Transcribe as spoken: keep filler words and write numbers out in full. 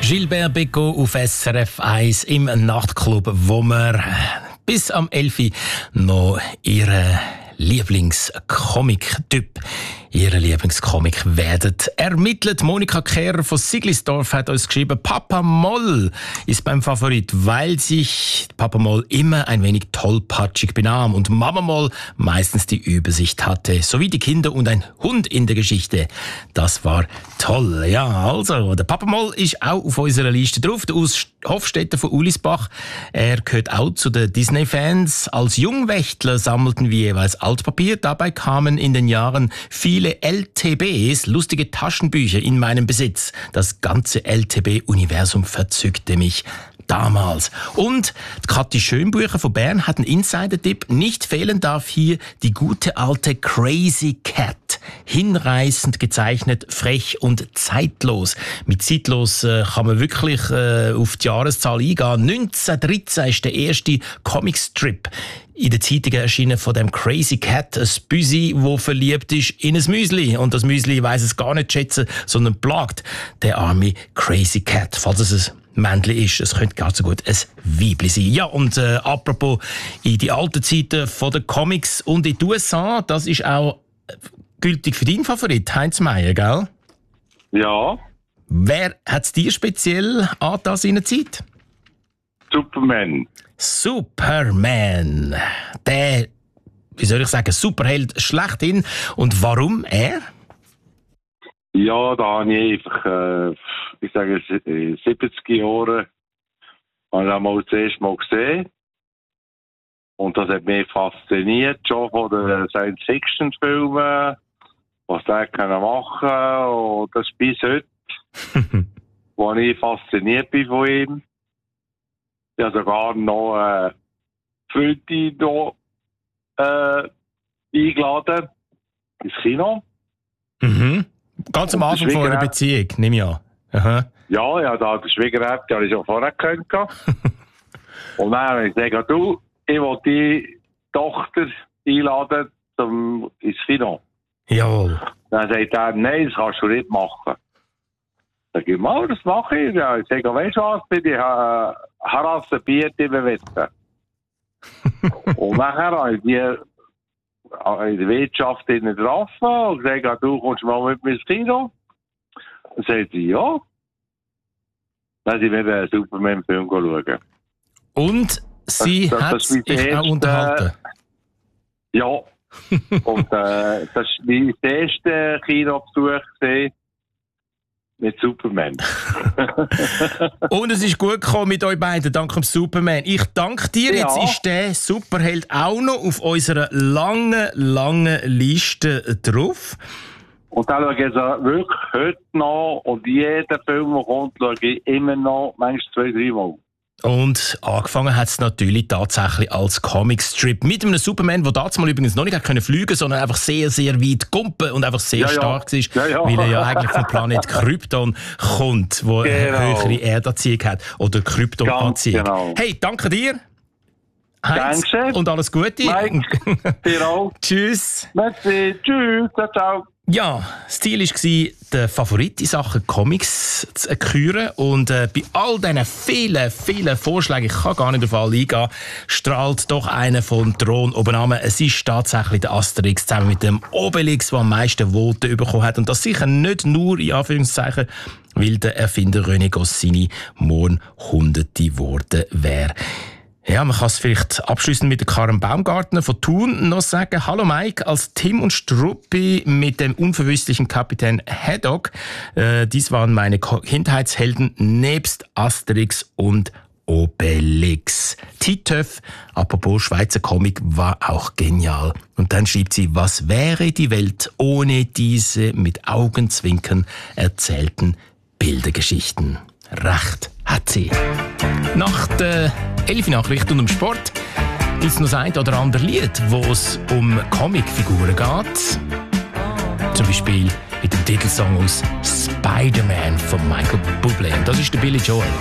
Gilbert Bécaud auf S R F eins im Nachtclub, wo wir bis am elf Uhr noch ihren Lieblingscomic-Typ, Ihre Lieblingscomic werden ermittelt. Monika Kehrer von Siglisdorf hat uns geschrieben, Papa Moll ist beim Favorit, weil sich Papa Moll immer ein wenig tollpatschig benahm und Mama Moll meistens die Übersicht hatte. Sowie die Kinder und ein Hund in der Geschichte. Das war toll. Ja, also, der Papa Moll ist auch auf unserer Liste drauf. Der Urs Hofstetter von Ulisbach. Er gehört auch zu den Disney-Fans. Als Jungwächtler sammelten wir jeweils Altpapier. Dabei kamen in den Jahren viele L T Bs, lustige Taschenbücher, in meinem Besitz. Das ganze L T B-Universum verzückte mich damals. Und Kathi Schönbucher von Bern hat einen Insider-Tipp. Nicht fehlen darf hier die gute alte Crazy Cat. Hinreißend gezeichnet, frech und zeitlos. Mit zeitlos äh, kann man wirklich äh, auf die Jahreszahl eingehen. neunzehnhundertdreizehn ist der erste Comicstrip in den Zeitungen erschienen von dem Crazy Cat, ein Büsi, wo verliebt ist in ein Müsli. Und das Müsli weiss es gar nicht schätzen, sondern plagt der arme Crazy Cat, falls es ein Männchen ist. Es könnte gar so gut ein Weibli sein. Ja, und äh, apropos in die alten Zeiten von den Comics und in den U S A, das ist auch gültig für deinen Favorit, Heinz Meier, gell? Ja. Wer hat es dir speziell an das in der Zeit? Superman. Superman. Der, wie soll ich sagen, Superheld schlechthin. Und warum er? Ja, da habe ich einfach, äh, ich sage, siebzig Jahre habe ich mal das erste Mal gesehen. Und das hat mich fasziniert, schon von den Science-Fiction-Filmen, was der kann machen. Und das ist bis heute, wo ich fasziniert bin von ihm. Ich habe sogar noch äh, Freunde noch, äh, eingeladen ins Kino. Mhm. Ganz am Anfang von einer Beziehung, nehme ich an. Aha. Ja, ja, da der Schwiegereltern, die habe ich schon vorher gekannt. Und dann habe ich gesagt, du, ich will die Tochter einladen zum, ins Kino. Jawohl. Dann sagt er, nein, das kannst du nicht machen. Dann sag ich, mal, das mache ich. Ja, ich sage, weißt du was, bitte, äh, herasse Bier, die wir wetten. Und nachher habe ich die in der Wirtschaft getroffen und gesagt, du kommst mal mit mir ins Kino. Dann sagt sie, ja. Dann sind wir den Superman-Film schauen. Und sie das, hat das sich auch unterhalten? Ja. Und äh, das war mein erster Kinobesuch mit Superman. Und es ist gut gekommen mit euch beiden, dank dem Superman. Ich danke dir. Ja. Jetzt ist der Superheld auch noch auf unserer langen, langen Liste drauf. Und dann schaue ich also wirklich heute noch und jeden Film, der kommt, schaue ich immer noch, manchmal zwei, drei Mal. Und angefangen hat es natürlich tatsächlich als Comicstrip mit einem Superman, der damals übrigens noch nicht hat können fliegen, sondern einfach sehr, sehr weit gumpen und einfach sehr ja, stark ja. war, ja, ja. weil er ja eigentlich vom Planet Krypton kommt, wo genau. eine höhere Erdanziehung hat oder Kryptonanziehung. Genau. Hey, danke dir, Heinz, Danke. und alles Gute. Mike, dir auch. Tschüss. Merci, tschüss, ciao, ciao. Ja, das Ziel war, den Favorit in Sachen Comics zu küren. Und äh, bei all diesen vielen, vielen Vorschlägen, ich kann gar nicht auf alle eingehen, strahlt doch einer vom Thron oben an. Es ist tatsächlich der Asterix zusammen mit dem Obelix, der am meisten Voten bekommen hat. Und das sicher nicht nur, in Anführungszeichen, weil der Erfinder René Goscinny morgen Hunderte geworden wäre. Ja, man kann es vielleicht abschließend mit der Karen Baumgartner von Thun noch sagen. Hallo Mike, als Tim und Struppi mit dem unverwüstlichen Kapitän Haddock. Äh, dies waren meine Kindheitshelden nebst Asterix und Obelix. Titeuf, apropos Schweizer Comic, war auch genial. Und dann schreibt sie, was wäre die Welt ohne diese mit Augenzwinkern erzählten Bildergeschichten? Recht hat sie. Nach der elf Nachrichten und dem Sport gibt es noch das ein oder andere Lied, wo es um Comicfiguren geht. Zum Beispiel mit dem Titelsong aus Spider-Man von Michael Bublé. Und das ist der Billy Joel.